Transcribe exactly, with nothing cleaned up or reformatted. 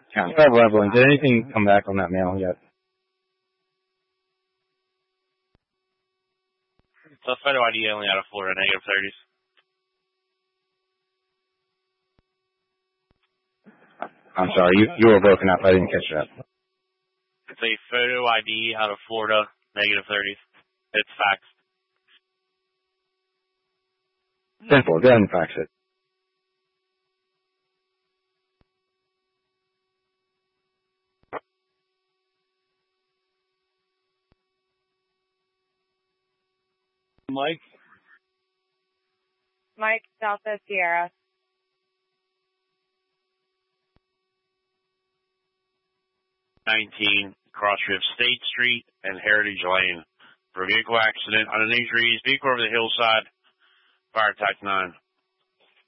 Yeah, Trevor Evelyn, did anything come back on that mail yet? So photo I D only out of Florida, negative thirties. I'm sorry, you, you were broken up. I didn't catch that. It's a photo I D out of Florida, negative thirties. It's faxed. Simple. Go ahead and fax it. Mike? Mike, Delta Sierra. nineteen, cross-trip State Street and Heritage Lane. For a vehicle accident on an injuries, vehicle over the hillside, fire type nine.